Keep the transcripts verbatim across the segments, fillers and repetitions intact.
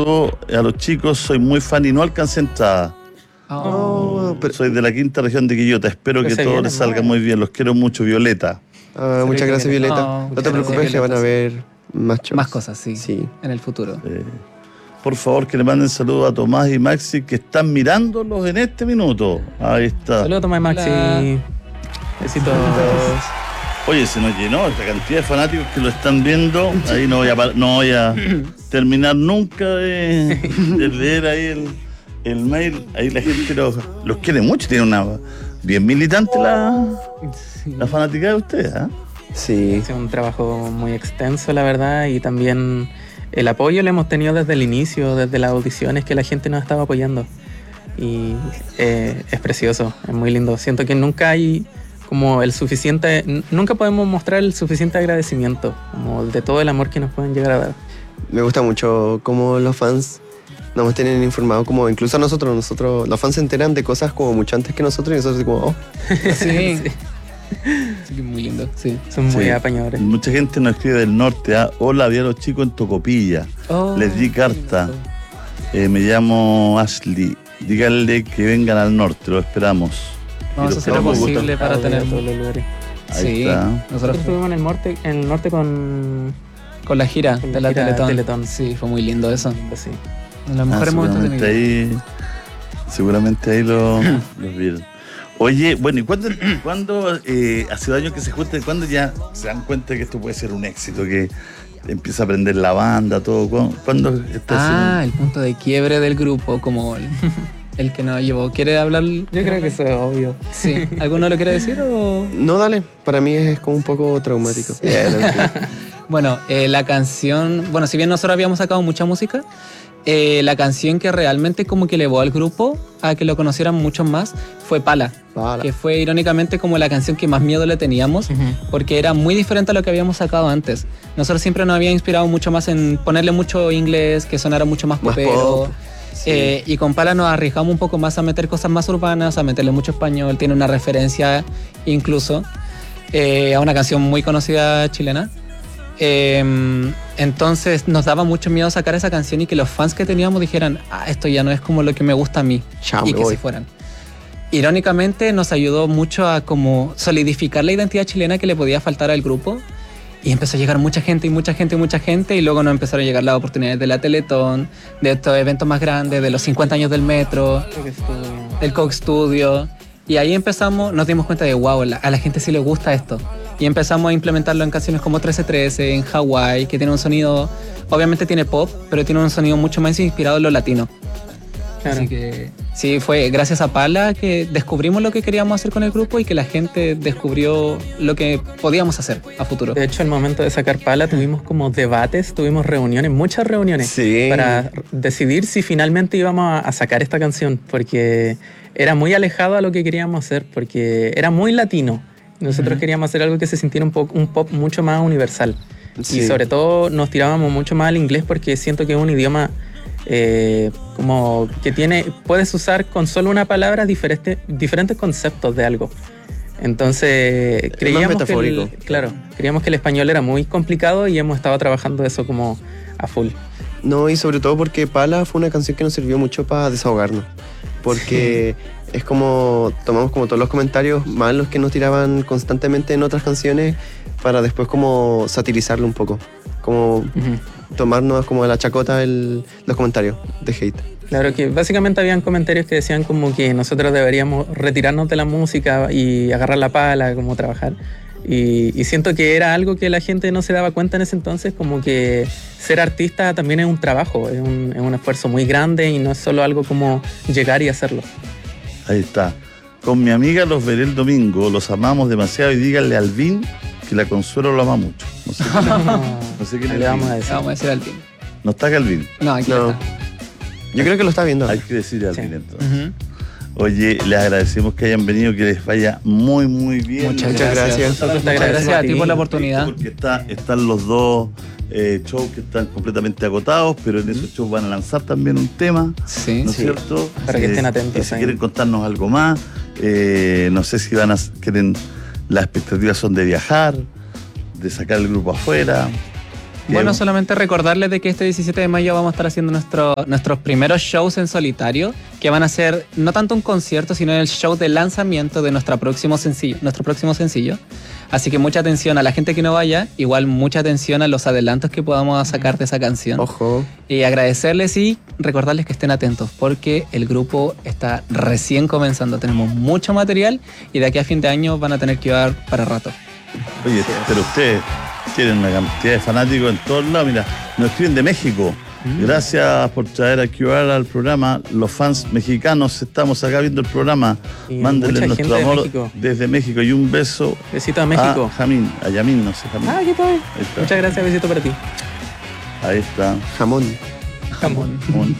saludo a los chicos, soy muy fan y no alcancé entrada. Oh, pero... Soy de la quinta región de Quillota, espero que todo les salga muy bien, los quiero mucho, Violeta. Ah, muchas gracias, Violeta. Oh, no te preocupes, que van a ver más shows. Más cosas, sí, sí. en el futuro. Eh, por favor, que le manden saludos a Tomás y Maxi, que están mirándolos en este minuto. Ahí está. Saludos, Tomás y Maxi. Hola. Besitos. Oye, se nos llenó esta cantidad de fanáticos que lo están viendo. Ahí no voy a, no voy a terminar nunca de, de leer ahí el, el mail. Ahí la gente los, los quiere mucho. Tiene una bien militante la, sí. la fanática de ustedes, ¿eh? Sí. Es un trabajo muy extenso, la verdad, y también el apoyo lo hemos tenido desde el inicio, desde las audiciones, que la gente nos estaba apoyando. Y eh, es precioso, es muy lindo. Siento que nunca hay como el suficiente, nunca podemos mostrar el suficiente agradecimiento, como de todo el amor que nos pueden llegar a dar. Me gusta mucho cómo los fans nos tienen informado, como incluso a nosotros, nosotros, los fans se enteran de cosas como mucho antes que nosotros y nosotros como, oh. Sí. sí. Sí, muy lindo, sí. Son muy sí. apañadores. Mucha gente nos escribe del norte, ¿eh? Hola, vi a los chicos en Tocopilla. Oh, les di carta. Eh, me llamo Ashley. Díganle que vengan al norte, lo esperamos. Vamos a hacer lo posible para tener todos los lugares. Ahí sí. está. Nosotros estuvimos en el norte, en el norte con con la gira con de la, la gira Teletón. Teletón. Sí, fue muy lindo eso. Sí. En los mejores ah, momentos de mi vida. Ahí, seguramente ahí lo, los vieron. Oye, bueno, ¿y cuándo, cuándo eh, hace años que se juntan, cuándo ya se dan cuenta que esto puede ser un éxito, que empieza a aprender la banda, todo? ¿Cuándo, cuándo está Ah, haciendo? El punto de quiebre del grupo, como el, el que nos llevó. ¿Quiere hablar? Yo creo que eso es obvio. Sí. ¿Alguno lo quiere decir o...? No, dale. Para mí es como un poco traumático. Sí. Bueno, eh, la canción... Bueno, si bien nosotros habíamos sacado mucha música, eh, la canción que realmente como que elevó al grupo a que lo conocieran muchos más fue Pala, Pala, que fue irónicamente como la canción que más miedo le teníamos, uh-huh. porque era muy diferente a lo que habíamos sacado antes. Nosotros siempre nos había inspirado mucho más en ponerle mucho inglés, que sonara mucho más popero. Más pop. Sí. Eh, y con Pala nos arriesgamos un poco más a meter cosas más urbanas, a meterle mucho español. Tiene una referencia incluso eh, a una canción muy conocida chilena. Eh, entonces nos daba mucho miedo sacar esa canción y que los fans que teníamos dijeran, ah, esto ya no es como lo que me gusta a mí, ya, y que voy. se fueran. Irónicamente nos ayudó mucho a como solidificar la identidad chilena que le podía faltar al grupo, y empezó a llegar mucha gente y mucha gente y mucha gente, y luego nos empezaron a llegar las oportunidades de la Teletón, de estos eventos más grandes, de los cincuenta años del Metro, del Coke Studio, y ahí empezamos, nos dimos cuenta de wow, a la gente sí le gusta esto. Y empezamos a implementarlo en canciones como trece trece, en Hawái, que tiene un sonido, obviamente tiene pop, pero tiene un sonido mucho más inspirado en lo latino. Claro. Así que sí, fue gracias a Pala que descubrimos lo que queríamos hacer con el grupo y que la gente descubrió lo que podíamos hacer a futuro. De hecho, al momento de sacar Pala tuvimos como debates, tuvimos reuniones, muchas reuniones, sí. para decidir si finalmente íbamos a sacar esta canción, porque era muy alejado a lo que queríamos hacer, porque era muy latino. Nosotros uh-huh. queríamos hacer algo que se sintiera un pop, un pop mucho más universal. Sí. Y sobre todo nos tirábamos mucho más al inglés porque siento que es un idioma eh, como que tiene, puedes usar con solo una palabra diferente, diferentes conceptos de algo. Entonces creíamos que el, claro, creíamos que el español era muy complicado y hemos estado trabajando eso como a full. No, y sobre todo porque Pala fue una canción que nos sirvió mucho para desahogarnos. Porque sí. es como, tomamos como todos los comentarios malos que nos tiraban constantemente en otras canciones para después como satirizarlo un poco. Como uh-huh. tomarnos como a la chacota el, los comentarios de hate. Claro, que básicamente habían comentarios que decían como que nosotros deberíamos retirarnos de la música y agarrar la pala, como trabajar. Y, y siento que era algo que la gente no se daba cuenta en ese entonces, como que ser artista también es un trabajo, es un, es un esfuerzo muy grande y no es solo algo como llegar y hacerlo. Ahí está. Con mi amiga los veré el domingo, los amamos demasiado y díganle a Alvin que la Consuelo lo ama mucho. No sé qué, no sé qué le, le vamos a decir. Vamos a decir a Alvin. ¿No está acá Alvin? No, aquí no. está. Yo creo que lo está viendo. Hay que decirle a Alvin sí. entonces. Uh-huh. Oye, les agradecemos que hayan venido, que les vaya muy, muy bien. Muchas gracias. Muchas gracias, gracias, gracias a ti por la oportunidad. Porque está, están los dos eh, shows que están completamente agotados, pero en esos shows van a lanzar también un tema, sí, ¿no es sí. cierto? Para que eh, estén atentos. Y si ahí. quieren contarnos algo más, eh, no sé si van a quieren, las expectativas son de viajar, de sacar el grupo afuera. Bueno, solamente recordarles de que este diecisiete de mayo vamos a estar haciendo nuestro, nuestros primeros shows en solitario, que van a ser no tanto un concierto, sino el show de lanzamiento de nuestro próximo sencillo, nuestro próximo sencillo. Así que mucha atención a la gente que no vaya, igual mucha atención a los adelantos que podamos sacar de esa canción. Ojo. Y agradecerles y recordarles que estén atentos, porque el grupo está recién comenzando. Tenemos mucho material y de aquí a fin de año van a tener que llevar para rato. Oye, pero ustedes tienen una cantidad de fanáticos en todos lados. Mira, nos escriben de México. Gracias por traer a Q R al programa. Los fans mexicanos estamos acá viendo el programa. Y mándenle nuestro de amor México. desde México y un beso. Besito a México. A Jamín, a Yamín, no sé, Jamín. Ah, ¿qué tal? Muchas gracias, besito para ti. Ahí está. Jamón. Jamón. Jamón.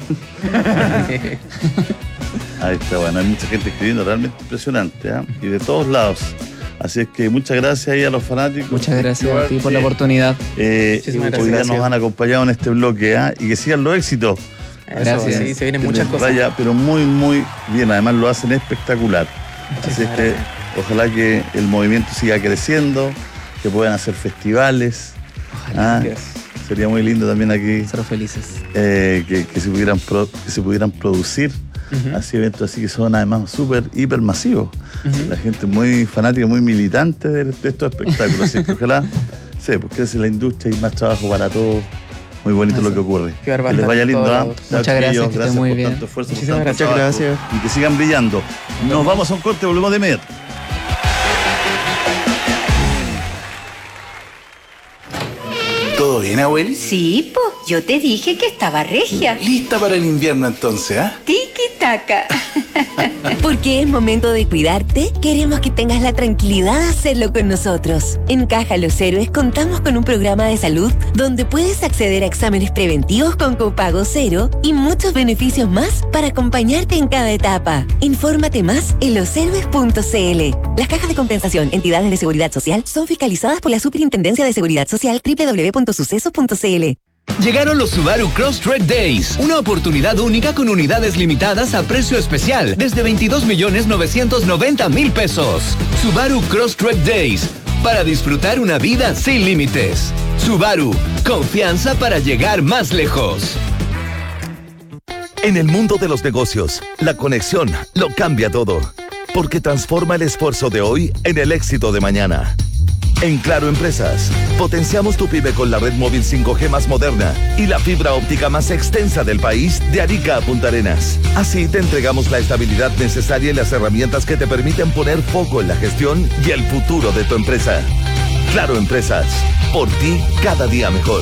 Ahí está, bueno, hay mucha gente escribiendo, realmente impresionante, ¿eh? Y de todos lados. Así es que muchas gracias ahí a los fanáticos. Muchas gracias a ti por la oportunidad. Eh, hoy día nos han acompañado en este bloque, ¿eh? Y que sigan los éxitos. Eso, Gracias. sí, se vienen Que muchas les cosas. vaya, pero muy, muy bien. Además lo hacen espectacular. Así es que ojalá que el movimiento siga creciendo, que puedan hacer festivales. Ojalá. ¿Ah? Sería muy lindo también aquí Ser felices. eh, que, que, se pudieran pro, que se pudieran producir uh-huh. así eventos así que son además súper, hiper masivos. Uh-huh. La gente muy fanática, muy militante de, de estos espectáculos. Así que ojalá, sí, porque es la industria y más trabajo para todos. Muy bonito Eso. Lo que ocurre. Que, que les vaya lindo. ¿Ah? Muchas gracias, gracias, que gracias muy por bien. tanto esfuerzo. Muchísimas por tanto gracias. trabajo, gracias. Y que sigan brillando. Nos vamos a un corte, volvemos de inmediato. ¿Todo bien, abueli? Sí, po. Yo te dije que estaba regia. Lista para el invierno entonces, ¿ah? ¿eh? Tiki-taka. Porque es momento de cuidarte, queremos que tengas la tranquilidad de hacerlo con nosotros. En Caja Los Héroes contamos con un programa de salud donde puedes acceder a exámenes preventivos con copago cero y muchos beneficios más para acompañarte en cada etapa. Infórmate más en los héroes punto c l. Las cajas de compensación, entidades de seguridad social, son fiscalizadas por la Superintendencia de Seguridad Social doble u doble u doble u punto sucesos punto c l. Llegaron los Subaru Crosstrek Days, una oportunidad única con unidades limitadas a precio especial desde veintidós millones novecientos noventa mil pesos. Subaru Crosstrek Days, para disfrutar una vida sin límites. Subaru, confianza para llegar más lejos. En el mundo de los negocios, la conexión lo cambia todo, porque transforma el esfuerzo de hoy en el éxito de mañana. En Claro Empresas, potenciamos tu pyme con la red móvil cinco G más moderna y la fibra óptica más extensa del país de Arica a Punta Arenas. Así te entregamos la estabilidad necesaria y las herramientas que te permiten poner foco en la gestión y el futuro de tu empresa. Claro Empresas, por ti cada día mejor.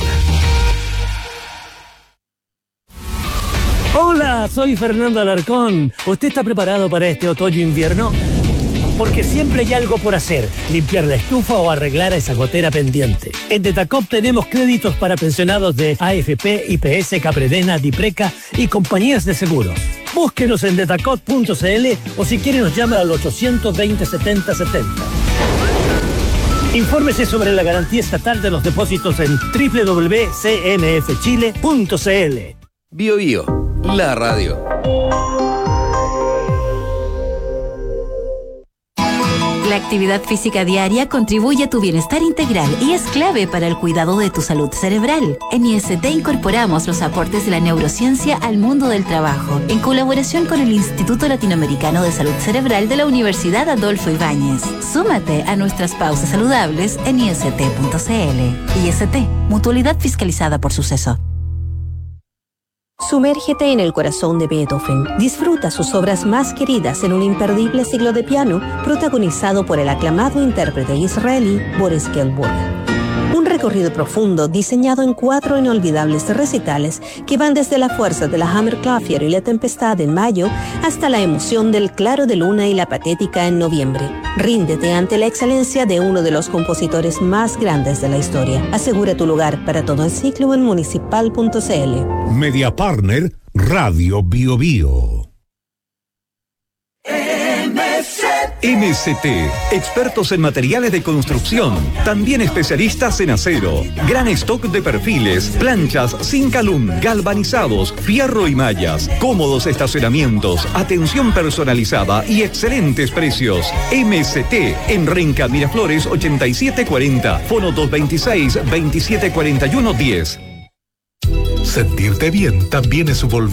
Hola, soy Fernando Alarcón. ¿Usted está preparado para este otoño-invierno? Porque siempre hay algo por hacer, limpiar la estufa o arreglar esa gotera pendiente. En Detacop tenemos créditos para pensionados de A F P, I P S, Capredena, Dipreca y compañías de seguros. Búsquenos en detacop punto c l o si quiere nos llama al ochocientos veinte setenta setenta. Infórmese sobre la garantía estatal de los depósitos en doble u doble u doble u punto c m f chile punto c l. Bio Bio, la radio. La actividad física diaria contribuye a tu bienestar integral y es clave para el cuidado de tu salud cerebral. En I S T incorporamos los aportes de la neurociencia al mundo del trabajo, en colaboración con el Instituto Latinoamericano de Salud Cerebral de la Universidad Adolfo Ibáñez. Súmate a nuestras pausas saludables en i s t punto c l. I S T, mutualidad fiscalizada por Suceso. Sumérgete en el corazón de Beethoven. Disfruta sus obras más queridas en un imperdible siglo de piano protagonizado por el aclamado intérprete israelí Boris Gilmour. Un recorrido profundo diseñado en cuatro inolvidables recitales que van desde la fuerza de la Hammerklavier y la tempestad en mayo hasta la emoción del claro de luna y la patética en noviembre. Ríndete ante la excelencia de uno de los compositores más grandes de la historia. Asegura tu lugar para todo el ciclo en municipal punto c l. Media Partner, Radio Bio Bio. M C M C T, expertos en materiales de construcción, también especialistas en acero, gran stock de perfiles, planchas, Zincalum, galvanizados, fierro y mallas, cómodos estacionamientos, atención personalizada y excelentes precios. M C T en Renca Miraflores ochenta y siete cuarenta, fono dos veintiséis, veintisiete cuarenta y uno diez. Sentirte bien también es volver